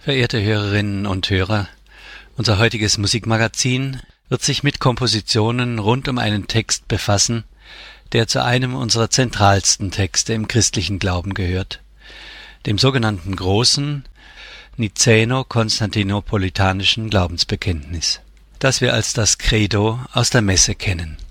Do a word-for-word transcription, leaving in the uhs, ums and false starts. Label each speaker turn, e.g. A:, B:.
A: Verehrte Hörerinnen und Hörer, unser heutiges Musikmagazin wird sich mit Kompositionen rund um einen Text befassen, der zu einem unserer zentralsten Texte im christlichen Glauben gehört, dem sogenannten großen nizäno-konstantinopolitanischen Glaubensbekenntnis, das wir als das Credo aus der Messe kennen.